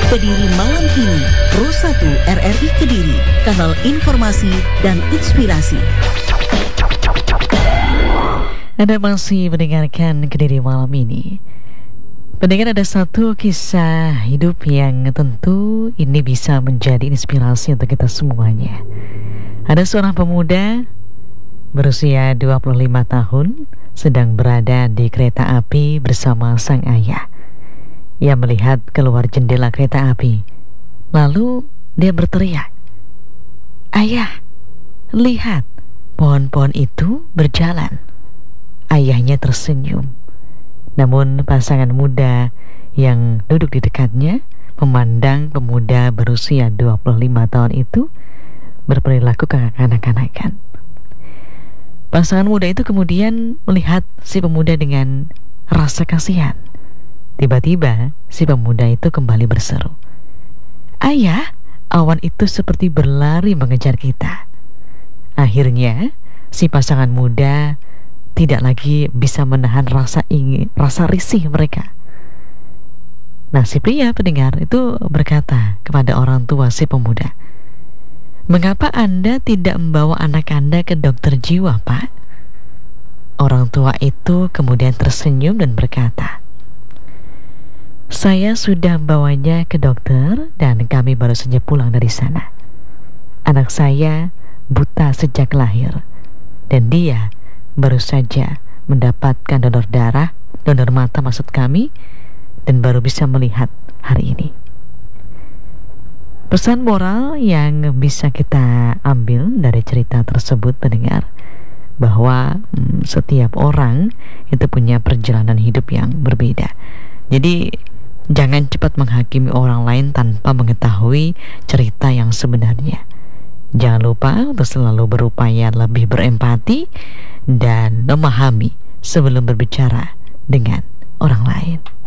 Kediri malam ini, Pro 1 RRI Kediri, kanal informasi dan inspirasi. Anda masih mendengarkan Kediri malam ini. Pendengar, ada satu kisah hidup yang tentu ini bisa menjadi inspirasi untuk kita semuanya. Ada seorang pemuda berusia 25 tahun sedang berada di kereta api bersama sang ayah. Ia melihat keluar jendela kereta api. Lalu dia berteriak, "Ayah, lihat, pohon-pohon itu berjalan." Ayahnya tersenyum. Namun pasangan muda yang duduk di dekatnya memandang pemuda berusia 25 tahun itu berperilaku kekanak-kanakan. Pasangan muda itu kemudian melihat si pemuda dengan rasa kasihan. Tiba-tiba si pemuda itu kembali berseru, "Ayah, awan itu seperti berlari mengejar kita." Akhirnya si pasangan muda tidak lagi bisa menahan rasa risih mereka. Nah, si pria pendengar itu berkata kepada orang tua si pemuda, "Mengapa Anda tidak membawa anak Anda ke dokter jiwa, Pak?" Orang tua itu kemudian tersenyum dan berkata, "Saya sudah membawanya ke dokter dan kami baru saja pulang dari sana. Anak saya buta sejak lahir dan dia baru saja mendapatkan donor mata maksud kami, dan baru bisa melihat hari ini." Pesan moral yang bisa kita ambil dari cerita tersebut, pendengar, bahwa setiap orang itu punya perjalanan hidup yang berbeda. Jadi jangan cepat menghakimi orang lain tanpa mengetahui cerita yang sebenarnya. Jangan lupa untuk selalu berupaya lebih berempati dan memahami sebelum berbicara dengan orang lain.